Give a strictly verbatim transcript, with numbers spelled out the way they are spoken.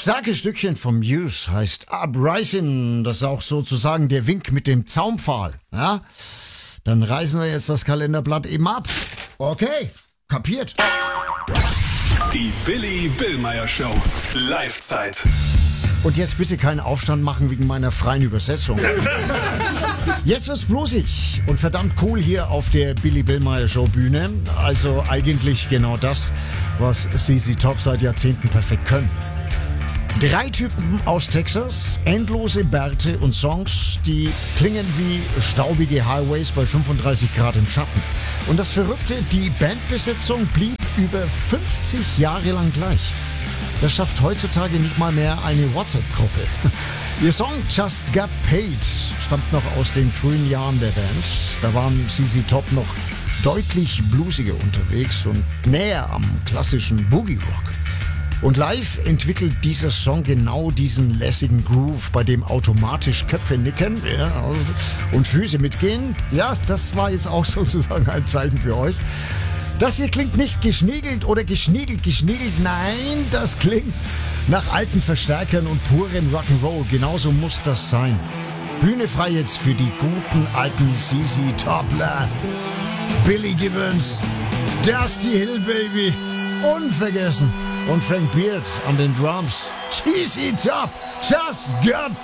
starke Stückchen vom Muse heißt Uprising. Das ist auch sozusagen der Wink mit dem Zaunpfahl. Ja? Dann reißen wir jetzt das Kalenderblatt eben ab. Okay, kapiert. Die Billy Billmeyer Show. Live-Zeit. Und jetzt bitte keinen Aufstand machen wegen meiner freien Übersetzung. Jetzt wird's blusig und verdammt cool hier auf der Billy Billmeyer Show Bühne. Also eigentlich genau das, was Z Z Top seit Jahrzehnten perfekt können. Drei Typen aus Texas, endlose Bärte und Songs, die klingen wie staubige Highways bei fünfunddreißig Grad im Schatten. Und das Verrückte, die Bandbesetzung blieb über fünfzig Jahre lang gleich. Das schafft heutzutage nicht mal mehr eine WhatsApp-Gruppe. Ihr Song Just Got Paid stammt noch aus den frühen Jahren der Band. Da waren Z Z Top noch deutlich bluesiger unterwegs und näher am klassischen Boogie-Rock. Und live entwickelt dieser Song genau diesen lässigen Groove, bei dem automatisch Köpfe nicken, ja, und Füße mitgehen. Ja, das war jetzt auch sozusagen ein Zeichen für euch. Das hier klingt nicht geschniegelt oder geschniegelt, geschniegelt. Nein, das klingt nach alten Verstärkern und purem Rock'n'Roll. Genauso muss das sein. Bühne frei jetzt für die guten alten Z Z Topler. Billy Gibbons, Dusty Hill Baby, unvergessen. Und Frank Beard an den Drums. Z Z Top, Just Got